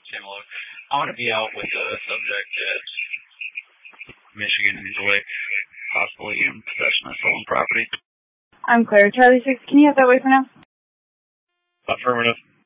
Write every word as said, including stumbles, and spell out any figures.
Similar. I want to be out with the subject at Michigan and Lake, possibly in possession of stolen property. I'm clear. Charlie six, can you have that way for now? Affirmative.